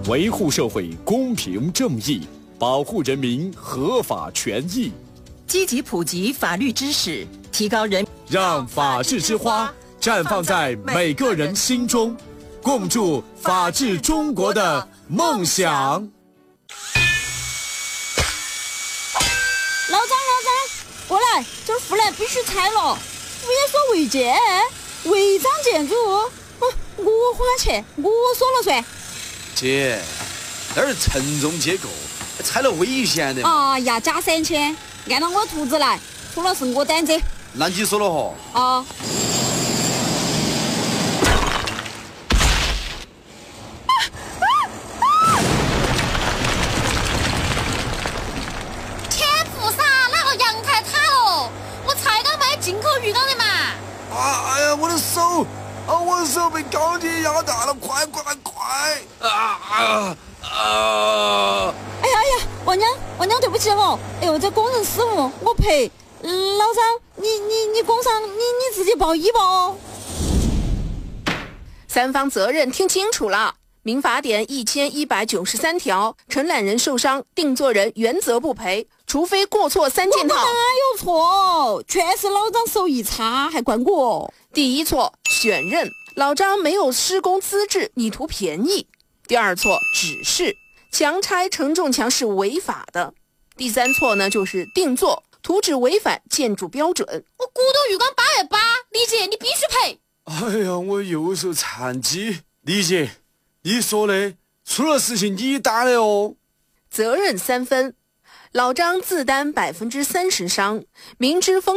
维护社会公平正义，保护人民合法权益， 积极普及法律知识，提高人， 让法治之花绽放在每个人心中，共筑法治中国的梦想。 老张，过来，这儿护栏必须拆了。我也说违建，违章建筑，我花钱，我说了算。 姐，那儿承重结构，拆了危险的。 哎呀，加3000，按照我图纸来，除了是我胆子。 那你说了哈？ 啊。 进口鱼缸的嘛！ 哎呀，我的手！我的手被钢铁压大了，快！ 哎呀，王娘，对不起哦！哎呦，这工人失误，我赔。老张，你工伤，你自己报医保哦。 三方责任听清楚了。民法典1193条，承揽人受伤，定作人原则不赔，除非过错3件套。 哪有错？全是老张手艺差，还怪我。 第一错，选任，老张没有施工资质，你图便宜。第二错，指示，强拆承重墙是违法的。第三错呢，就是定做，图纸违反建筑标准。 我骨头浴缸8.8，李姐你必须赔。 哎呀，我右手残疾，李姐。你说的，出了事情你担的哦。 责任3分，老张自担30%伤，明知风